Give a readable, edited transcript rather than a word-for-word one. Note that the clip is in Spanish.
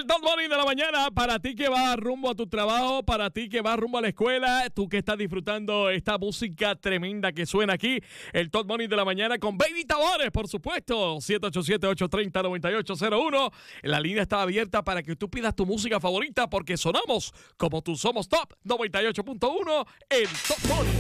El Top Morning de la mañana, para ti que vas rumbo a tu trabajo, para ti que vas rumbo a la escuela, tú que estás disfrutando esta música tremenda que suena aquí. El Top Morning de la mañana con Baby Tavares, por supuesto. 787-830-9801. La línea está abierta para que tú pidas tu música favorita porque sonamos como tú somos Top 98.1, el Top Morning.